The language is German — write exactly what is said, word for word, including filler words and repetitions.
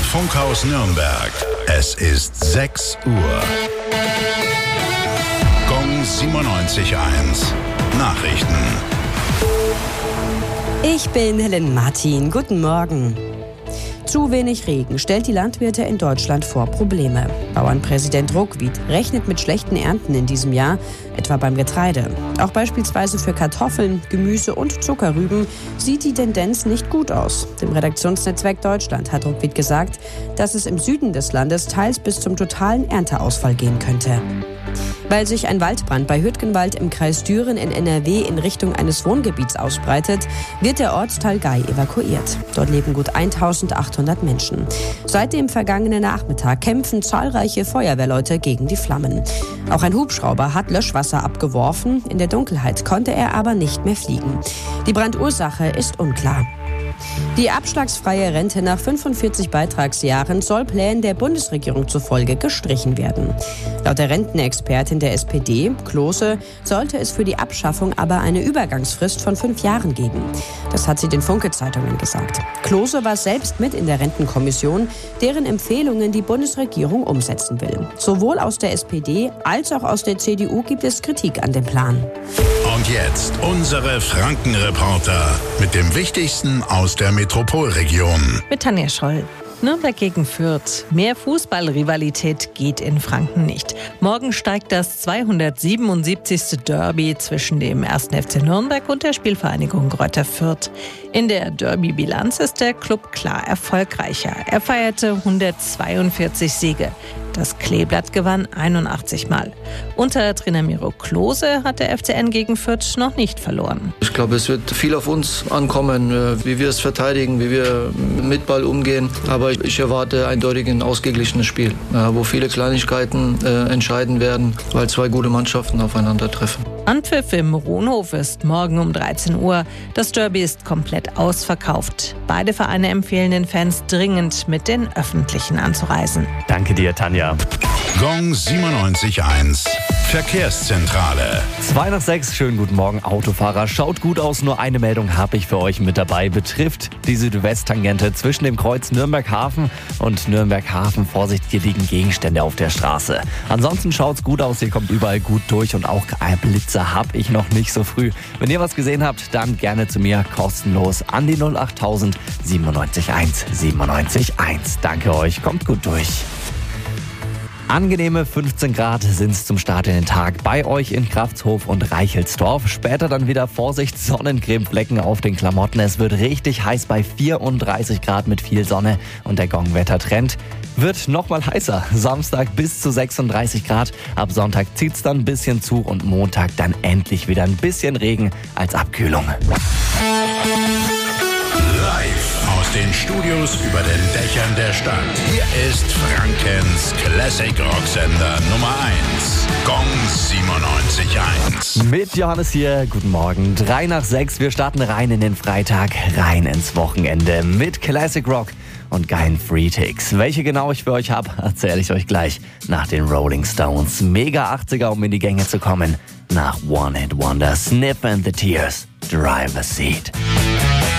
Funkhaus Nürnberg. Es ist sechs Uhr. Gong siebenundneunzig Komma eins. Nachrichten. Ich bin Helen Martin. Guten Morgen. Zu wenig Regen stellt die Landwirte in Deutschland vor Probleme. Bauernpräsident Ruckwied rechnet mit schlechten Ernten in diesem Jahr, etwa beim Getreide. Auch beispielsweise für Kartoffeln, Gemüse und Zuckerrüben sieht die Tendenz nicht gut aus. Dem Redaktionsnetzwerk Deutschland hat Ruckwied gesagt, dass es im Süden des Landes teils bis zum totalen Ernteausfall gehen könnte. Weil sich ein Waldbrand bei Hürtgenwald im Kreis Düren in N R W in Richtung eines Wohngebiets ausbreitet, wird der Ortsteil Gei evakuiert. Dort leben gut eintausendachthundert Menschen. Seit dem vergangenen Nachmittag kämpfen zahlreiche Feuerwehrleute gegen die Flammen. Auch ein Hubschrauber hat Löschwasser abgeworfen. In der Dunkelheit konnte er aber nicht mehr fliegen. Die Brandursache ist unklar. Die abschlagsfreie Rente nach fünfundvierzig Beitragsjahren soll Plänen der Bundesregierung zufolge gestrichen werden. Laut der Rentenexpertin der S P D, Klose, sollte es für die Abschaffung aber eine Übergangsfrist von fünf Jahren geben. Das hat sie den Funke-Zeitungen gesagt. Klose war selbst mit in der Rentenkommission, deren Empfehlungen die Bundesregierung umsetzen will. Sowohl aus der S P D als auch aus der C D U gibt es Kritik an dem Plan. Und jetzt unsere Franken-Reporter mit dem Wichtigsten aus der Metropolregion. Mit Tanja Scholl. Nürnberg gegen Fürth. Mehr Fußballrivalität geht in Franken nicht. Morgen steigt das zweihundertsiebenundsiebzigste Derby zwischen dem ersten F C Nürnberg und der Spielvereinigung Greuther Fürth. In der Derby-Bilanz ist der Klub klar erfolgreicher. Er feierte hundertzweiundvierzig Siege. Das Kleeblatt gewann einundachtzig Mal. Unter Trainer Miro Klose hat der F C N gegen Fürth noch nicht verloren. Ich glaube, es wird viel auf uns ankommen, wie wir es verteidigen, wie wir mit Ball umgehen. Aber ich erwarte eindeutig ein ausgeglichenes Spiel, wo viele Kleinigkeiten entscheiden werden, weil zwei gute Mannschaften aufeinandertreffen. Anpfiff im Rohnhof ist morgen um dreizehn Uhr. Das Derby ist komplett ausverkauft. Beide Vereine empfehlen den Fans dringend, mit den Öffentlichen anzureisen. Danke dir, Tanja. Gong siebenundneunzig Komma eins. Verkehrszentrale. Zwei nach sechs, schönen guten Morgen, Autofahrer. Schaut gut aus, nur eine Meldung habe ich für euch mit dabei. Betrifft die Südwesttangente zwischen dem Kreuz Nürnberg-Hafen und Nürnberg-Hafen. Vorsicht, hier liegen Gegenstände auf der Straße. Ansonsten schaut's gut aus, ihr kommt überall gut durch und auch Blitzer habe ich noch nicht so früh. Wenn ihr was gesehen habt, dann gerne zu mir kostenlos an die null acht null null siebenundneunzig eins siebenundneunzig eins. Danke euch, kommt gut durch. Angenehme fünfzehn Grad sind es zum Start in den Tag bei euch in Kraftshof und Reichelsdorf. Später dann wieder Vorsicht, Sonnencremeflecken auf den Klamotten. Es wird richtig heiß bei vierunddreißig Grad mit viel Sonne und der Gongwettertrend wird nochmal heißer. Samstag bis zu sechsunddreißig Grad. Ab Sonntag zieht es dann ein bisschen zu und Montag dann endlich wieder ein bisschen Regen als Abkühlung. Live aus den Studios über den Dächern der Stadt. Hier ist Frankens Classic Rock Sender Nummer eins. Gong siebenundneunzig Komma eins. Mit Johannes hier, guten Morgen. Drei nach sechs, wir starten rein in den Freitag, rein ins Wochenende mit Classic Rock und geilen Free-Ticks. Welche genau ich für euch habe, erzähle ich euch gleich nach den Rolling Stones. Mega achtziger, um in die Gänge zu kommen. Nach One Hit Wonder, Snip and the Tears, Driver's Seat.